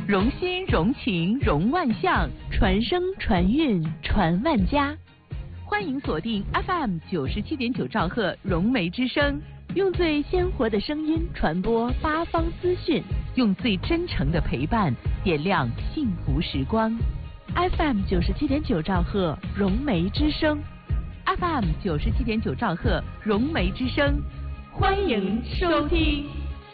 融心融情融万象， 传声传韵传万家。 欢迎锁定 FM 97.9兆赫融媒之声， 用最鲜活的声音传播八方资讯， 用最真诚的陪伴点亮幸福时光。 FM 97.9兆赫融媒之声 ，FM 97.9兆赫融媒之声，欢迎收听。